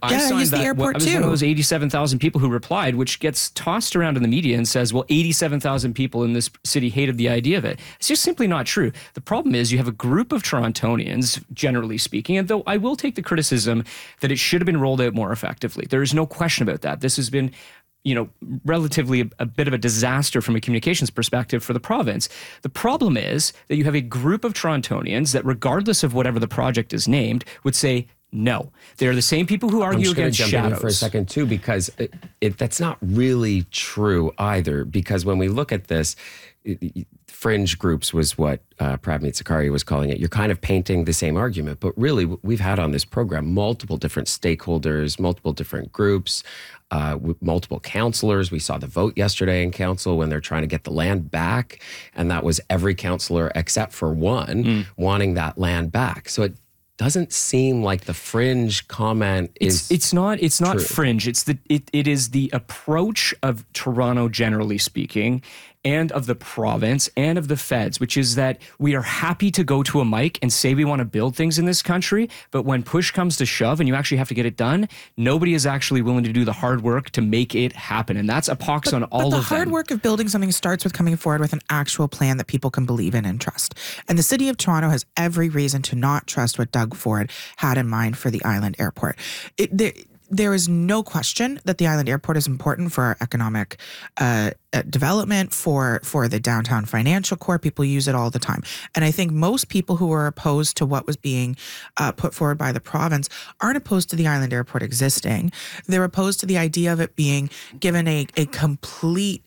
I signed the that. airport I was too. one of those 87,000 people who replied, which gets tossed around in the media and says, well, 87,000 people in this city hated the idea of it. It's just simply not true. The problem is you have a group of Torontonians, generally speaking, and though I will take the criticism that it should have been rolled out more effectively. There is no question about that. This has been relatively a bit of a disaster from a communications perspective for the province. The problem is that you have a group of Torontonians that, regardless of whatever the project is named, would say no. They're the same people who argue against shadows. I'm just going to jump in for a second, too, because that's not really true either. Because when we look at this, fringe groups was what Pravneet Sarkaria was calling it. You're kind of painting the same argument, but really we've had on this program multiple different stakeholders, multiple different groups, multiple councillors. We saw the vote yesterday in council when they're trying to get the land back, and that was every councillor except for one wanting that land back. So it doesn't seem like the fringe comment is it's not true. fringe. It is the approach of Toronto, generally speaking, and of the province and of the feds, which is that we are happy to go to a mic and say we want to build things in this country, but when push comes to shove and you actually have to get it done, nobody is actually willing to do the hard work to make it happen. And that's a pox on all of them. But the hard work of building something starts with coming forward with an actual plan that people can believe in and trust. And the City of Toronto has every reason to not trust what Doug Ford had in mind for the Island Airport. There is no question that the Island Airport is important for our economic development, for the downtown financial core. People use it all the time. And I think most people who are opposed to what was being put forward by the province aren't opposed to the Island Airport existing. They're opposed to the idea of it being given a complete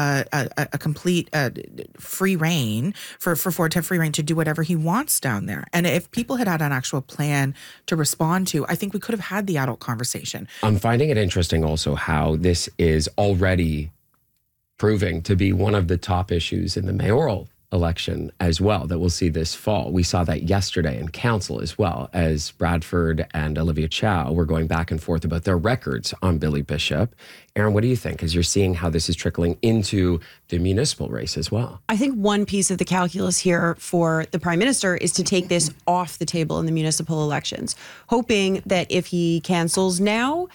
free reign for Ford to have free reign to do whatever he wants down there. And if people had an actual plan to respond to, I think we could have had the adult conversation. I'm finding it interesting also how this is already proving to be one of the top issues in the mayoral election as well that we'll see this fall. We saw that yesterday in council as well, as Bradford and Olivia Chow were going back and forth about their records on Billy Bishop. Aaron, what do you think as you're seeing how this is trickling into the municipal race as well? I think one piece of the calculus here for the Prime Minister is to take this off the table in the municipal elections, hoping that if he cancels now,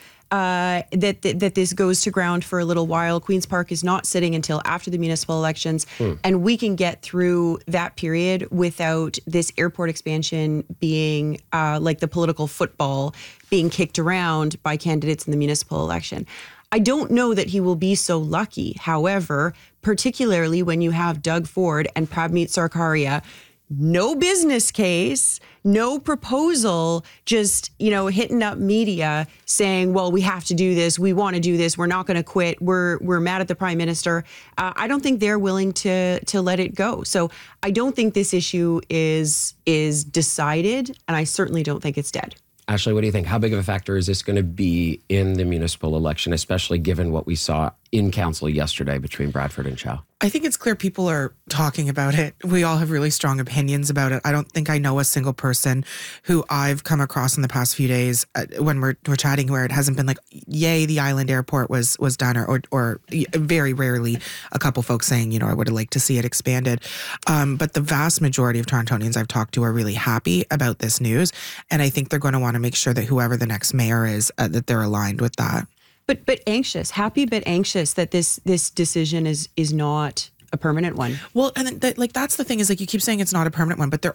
that this goes to ground for a little while. Queen's Park is not sitting until after the municipal elections, and we can get through that period without this airport expansion being like the political football being kicked around by candidates in the municipal election. I don't know that he will be so lucky. However, particularly when you have Doug Ford and Pravneet Sarkaria, no business case, no proposal, just, hitting up media saying, well, we have to do this. We want to do this. We're not going to quit. We're mad at the Prime Minister. I don't think they're willing to let it go. So I don't think this issue is decided, and I certainly don't think it's dead. Ashley, what do you think? How big of a factor is this going to be in the municipal election, especially given what we saw in council yesterday between Bradford and Chow? I think it's clear people are talking about it. We all have really strong opinions about it. I don't think I know a single person who I've come across in the past few days when we're chatting where it hasn't been like, yay, the Island Airport was done, or very rarely a couple folks saying, I would have liked to see it expanded. But the vast majority of Torontonians I've talked to are really happy about this news. And I think they're going to want to make sure that whoever the next mayor is, that they're aligned with that. But anxious, happy but anxious that this decision is not a permanent one. Well, and that's the thing is, like, you keep saying it's not a permanent one, but there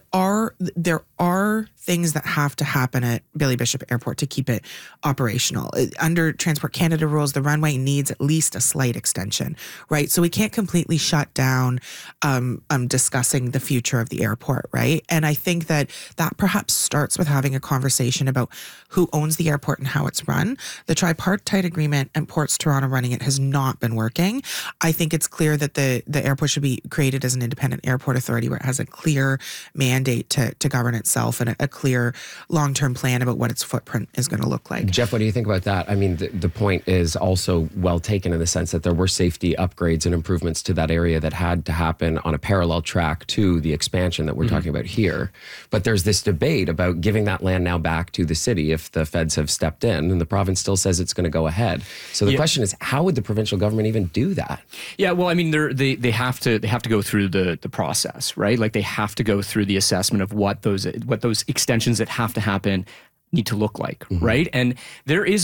are things that have to happen at Billy Bishop Airport to keep it operational. Under Transport Canada rules, the runway needs at least a slight extension, right? So we can't completely shut down discussing the future of the airport, right? And I think that perhaps starts with having a conversation about who owns the airport and how it's run. The tripartite agreement and Ports Toronto running it has not been working. I think it's clear that the airport should be created as an independent airport authority where it has a clear mandate to govern itself and a clear long-term plan about what its footprint is going to look like. Jeff, what do you think about that? I mean, the point is also well taken in the sense that there were safety upgrades and improvements to that area that had to happen on a parallel track to the expansion that we're talking about here. But there's this debate about giving that land now back to the city if the feds have stepped in, and the province still says it's going to go ahead. So the question is, how would the provincial government even do that? Yeah, well, I mean, they have to go through the process, right? Like, they have to go through the assessment of what those extensions that have to happen need to look like, right? And there is